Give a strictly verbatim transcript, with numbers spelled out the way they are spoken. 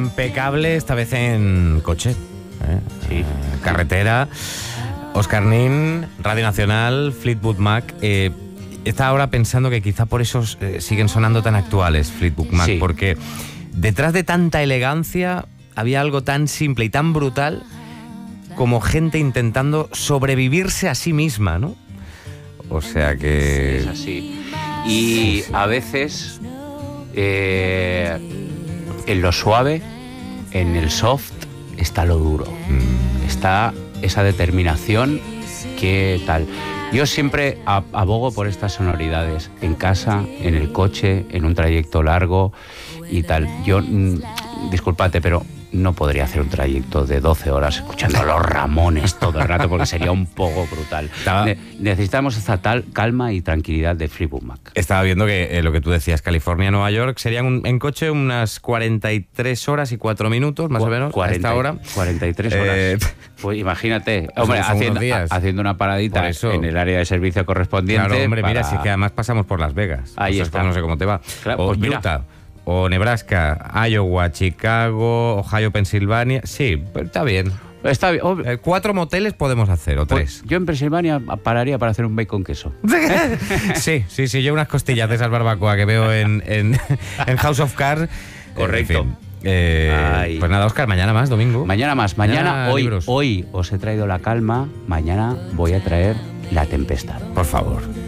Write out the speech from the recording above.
impecable, esta vez en coche, ¿eh? Sí. Eh, carretera. Oscar Nin, Radio Nacional, Fleetwood Mac. Eh, estaba ahora pensando que quizá por eso eh, siguen sonando tan actuales Fleetwood Mac, Sí. porque detrás de tanta elegancia había algo tan simple y tan brutal como gente intentando sobrevivirse a sí misma, ¿no? O sea que... Es así. Y a veces, eh, en lo suave, en el soft, está lo duro. Mm. Está esa determinación que tal. Yo siempre abogo por estas sonoridades, en casa, en el coche, en un trayecto largo y tal. Yo, mmm, discúlpate, pero no podría hacer un trayecto de doce horas escuchando a los Ramones todo el rato, porque sería un poco brutal. Estaba... Ne- necesitamos esta tal calma y tranquilidad de Fleetwood Mac. Estaba viendo que eh, lo que tú decías, California, Nueva York, serían un, en coche unas cuarenta y tres horas y cuatro minutos, más Cu- o menos, cuarenta, a esta hora. cuarenta y tres horas. Eh, Pues imagínate, son hombre, unos haciendo, días. ha- haciendo una paradita Por eso. en el área de servicio correspondiente. Claro, hombre, mira, para- si es que además pasamos por Las Vegas. Ahí O sea, está. No sé cómo te va. Claro, o pues mira. Utah, o Nebraska, Iowa, Chicago, Ohio, Pensilvania. Sí, pues está bien. Está bien. Oh, Eh, cuatro moteles podemos hacer, o pues tres. yo en Pensilvania pararía para hacer un bacon queso. Sí, sí, sí, yo unas costillas de esas barbacoa que veo en, en, en House of Cards. Correcto. En fin. Eh, Ay. pues nada, Óscar, mañana más, domingo. Mañana más. Mañana, Mañana hoy, libros. hoy os he traído la calma. Mañana voy a traer la tempestad. Por favor.